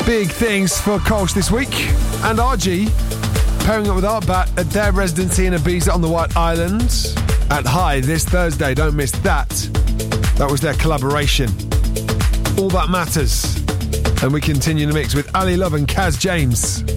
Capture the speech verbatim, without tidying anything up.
Big things for Kolsch this week. And R G pairing up with Artbat at their residency in Ibiza on the White Island at High this Thursday. Don't miss that. That was their collaboration. All That Matters. And we continue to mix with Ali Love and Kaz James.